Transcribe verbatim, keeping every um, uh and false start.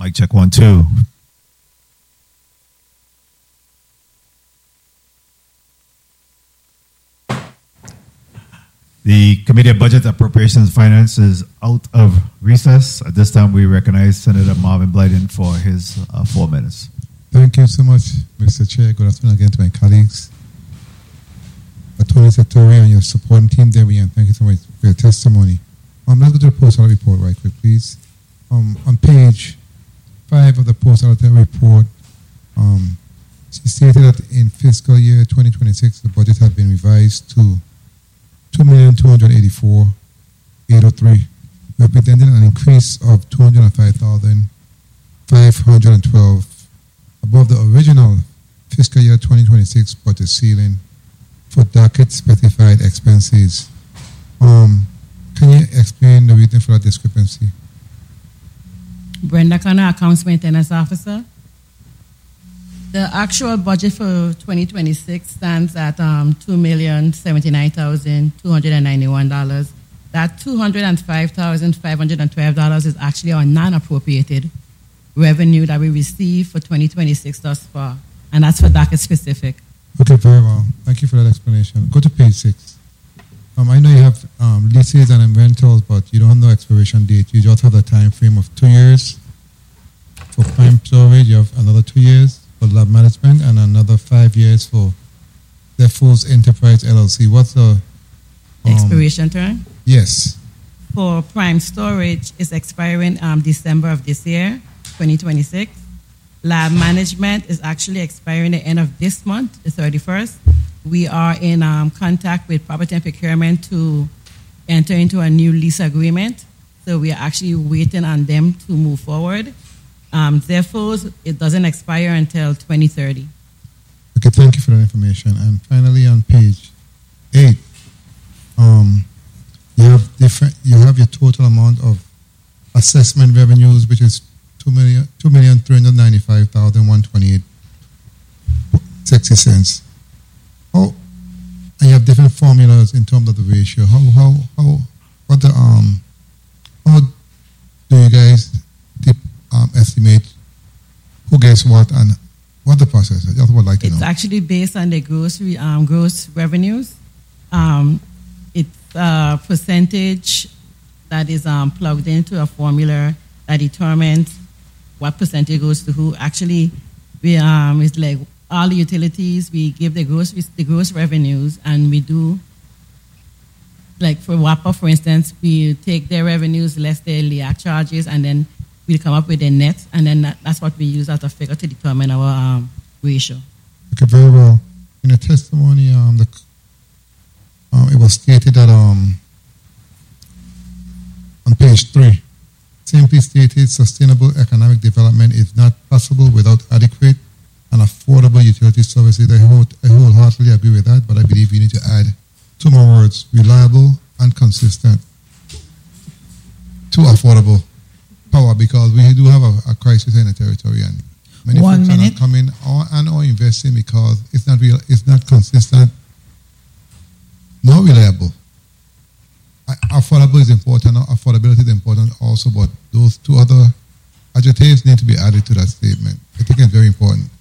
Mic check one, two. The Committee of Budget, Appropriations, and Finance is out of recess. At this time, we recognize Senator Marvin Blyden for his uh, four minutes. Thank you so much, Mister Chair. Good afternoon again to my colleagues. Attorney Secretary and your supporting team, Debbie, and thank you so much for your testimony. Um, let's go to the post-audit report right quick, please. Um, on page five of the post-audit report, um, she stated that in fiscal year twenty twenty-six, the budget had been revised to two million two hundred eighty-four thousand eight hundred three, representing an increase of two hundred five thousand five hundred twelve above the original fiscal year twenty twenty-six budget ceiling for docket-specified expenses. Um, can you explain the reason for that discrepancy? Brenda Connor, Accounts Maintenance Officer. The actual budget for twenty twenty-six stands at um, two million seventy-nine thousand two hundred ninety-one dollars. That two hundred five thousand five hundred twelve dollars is actually our non-appropriated revenue that we receive for twenty twenty-six thus far, and that's for docket specific. Okay, very well. Thank you for that explanation. Go to page six. Um, I know you have um, leases and rentals, but you don't have no expiration date. You just have the time frame of two years. For prime storage, you have another two years for lab management and another five years for Defos Enterprise L L C. What's the um, expiration term? Yes. For prime storage, it's expiring um, December of this year, twenty twenty-six. Lab management is actually expiring the end of this month, the thirty-first. We are in um, contact with property and procurement to enter into a new lease agreement. So we are actually waiting on them to move forward. Um, therefore, it doesn't expire until twenty thirty. Okay, thank you for that information. And finally, on page eight, um, you have different. You have your total amount of assessment revenues, which is two million two million three hundred ninety five thousand one twenty eight sixty cents. How, and you have different formulas in terms of the ratio. How how how what the um how do you guys dip, um, estimate who gets what and what the process is? That's what I'd like to it's know. It's actually based on the gross um, gross revenues. Um, it's a percentage that is um, plugged into a formula that determines what percentage goes to who. Actually, we um, it's like all the utilities. We give the gross the gross revenues, and we do like for W A P A, for instance, we take their revenues less their L E A C charges, and then we come up with a net, and then that, that's what we use as a figure to determine our um, ratio. Okay, very well. In a testimony, um, the, um, it was stated that um, on page three, simply stated, sustainable economic development is not possible without adequate and affordable utility services. I, whole, I wholeheartedly agree with that, but I believe you need to add two more words: reliable and consistent to affordable power, because we do have a, a crisis in the territory, and many One folks minute. are not coming or, and or investing because it's not real, it's not consistent, nor reliable. Affordable is important, affordability is important also, but those two other adjectives need to be added to that statement. I think it's very important.